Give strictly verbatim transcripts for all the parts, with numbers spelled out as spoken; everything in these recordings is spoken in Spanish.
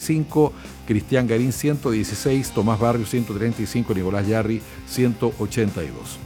cinco, Cristian Garín ciento dieciséis, Tomás Barrios ciento treinta y cinco, Nicolás Yarri ciento ochenta y dos.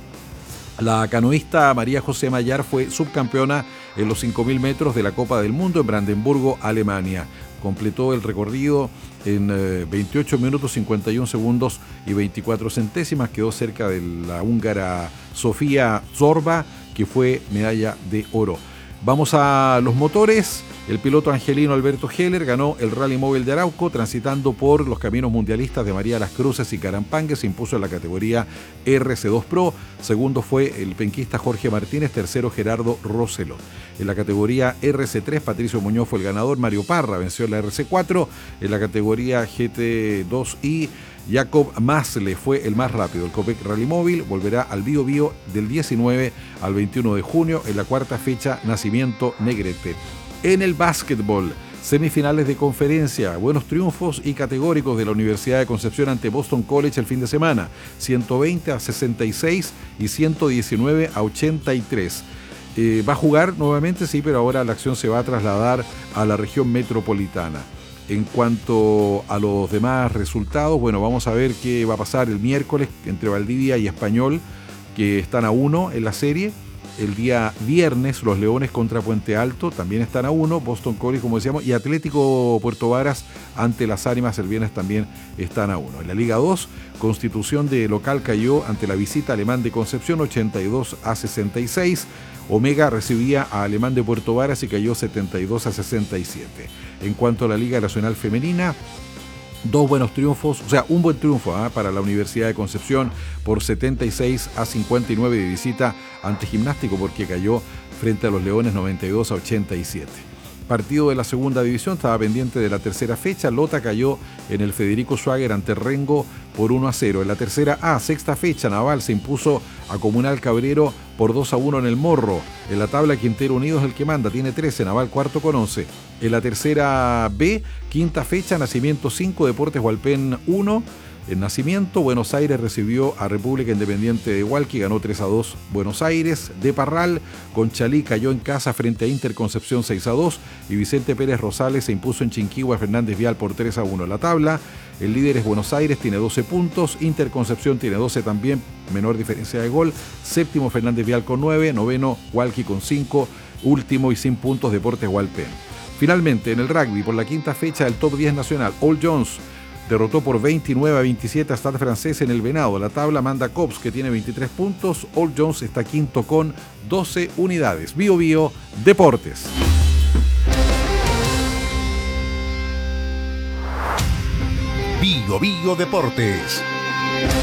La canoísta María José Mayar fue subcampeona en los cinco mil metros de la Copa del Mundo en Brandenburgo, Alemania. Completó el recorrido en eh, veintiocho minutos cincuenta y uno segundos y veinticuatro centésimas. Quedó cerca de la húngara Sofía Zorba, que fue medalla de oro. Vamos a los motores. El piloto angelino Alberto Heller ganó el Rally Móvil de Arauco, transitando por los caminos mundialistas de María Las Cruces y Carampangue. Se impuso en la categoría R C dos Pro. Segundo fue el penquista Jorge Martínez. Tercero, Gerardo Roselo. En la categoría R C tres, Patricio Muñoz fue el ganador. Mario Parra venció en la R C cuatro. En la categoría G T dos I, Jacob Masle fue el más rápido. El Copec Rally Móvil volverá al Bío Bío del diecinueve al veintiuno de junio. En la cuarta fecha, Nacimiento Negrete. En el básquetbol, semifinales de conferencia, buenos triunfos y categóricos de la Universidad de Concepción ante Boston College el fin de semana, ciento veinte a sesenta y seis y ciento diecinueve a ochenta y tres. Eh, va a jugar nuevamente, sí, pero ahora la acción se va a trasladar a la región metropolitana. En cuanto a los demás resultados, bueno, vamos a ver qué va a pasar el miércoles entre Valdivia y Español, que están a uno en la serie. El día viernes, los Leones contra Puente Alto también están a uno. Boston College, como decíamos, y Atlético Puerto Varas ante las Ánimas el viernes también están a uno. En la Liga dos, Constitución de local cayó ante la Visita Alemán de Concepción ochenta y dos a sesenta y seis. Omega recibía a Alemán de Puerto Varas y cayó setenta y dos a sesenta y siete. En cuanto a la Liga Nacional Femenina, dos buenos triunfos, o sea, un buen triunfo ¿eh? para la Universidad de Concepción por setenta y seis a cincuenta y nueve de visita ante Gimnástico, porque cayó frente a los Leones noventa y dos a ochenta y siete. Partido de la segunda división, estaba pendiente de la tercera fecha. Lota cayó en el Federico Schwager ante Rengo por uno a cero. En la tercera A, sexta fecha, Naval se impuso a Comunal Cabrero por dos a uno en el Morro. En la tabla, Quintero Unido es el que manda, tiene trece, Naval cuarto con once. En la tercera B, quinta fecha, Nacimiento cinco, Deportes Hualpén uno. En Nacimiento, Buenos Aires recibió a República Independiente de Hualqui, ganó tres a dos Buenos Aires. De Parral, Conchalí cayó en casa frente a Inter Concepción seis a dos y Vicente Pérez Rosales se impuso en Chinquihua a Fernández Vial por tres a uno. En la tabla, el líder es Buenos Aires, tiene doce puntos, Inter Concepción tiene doce también, menor diferencia de gol. Séptimo, Fernández Vial con nueve, noveno, Hualqui con cinco, último y sin puntos, Deportes Hualpén. Finalmente, en el rugby, por la quinta fecha del top diez nacional, All Jones derrotó por veintinueve a veintisiete a Stade Francés en el Venado. La tabla manda Cops, que tiene veintitrés puntos. All Jones está quinto con doce unidades. Bío Bío Deportes. Bío Bío Deportes.